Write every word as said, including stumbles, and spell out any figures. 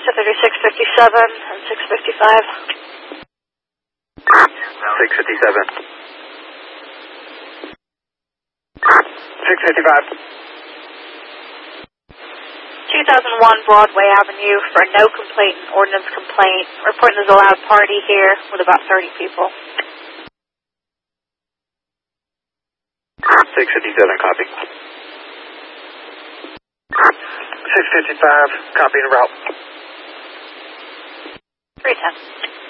to thirty-six fifty-seven and six fifty-five. six fifty-seven. six fifty-five. two thousand one Broadway Avenue for a no complaint and ordinance complaint. Reporting there's a loud party here with about thirty people. six fifty-seven, copy. six fifty-five, copy en route. three ten.